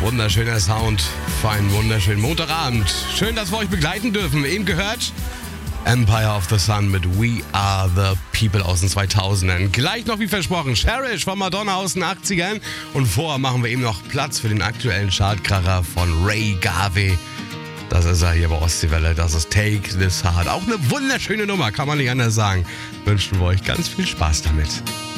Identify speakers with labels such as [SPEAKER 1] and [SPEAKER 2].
[SPEAKER 1] Wunderschöner Sound für einen wunderschönen Montagabend. Schön, dass wir euch begleiten dürfen. Eben gehört Empire of the Sun mit We Are the People aus den 2000ern. Gleich noch wie versprochen Cherish von Madonna aus den 80ern. Und vorher machen wir eben noch Platz für den aktuellen Chartkracher von Ray Garvey. Das ist er hier bei Ostseewelle. Das ist Take This Heart. Auch eine wunderschöne Nummer, kann man nicht anders sagen. Wünschen wir euch ganz viel Spaß damit.